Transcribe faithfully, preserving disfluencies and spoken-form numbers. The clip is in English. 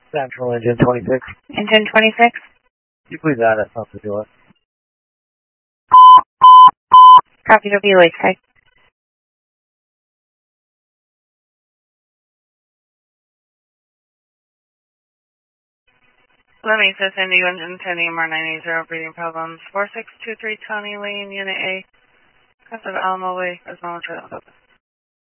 Central engine twenty-six. Engine twenty-six. Could you please add us up to do it? Copy W H K. Let me assist Indy engine ten E M R nine eight zero, breathing problems. four six two three Tony Lane, Unit A. Casa de Alamo Way, as well as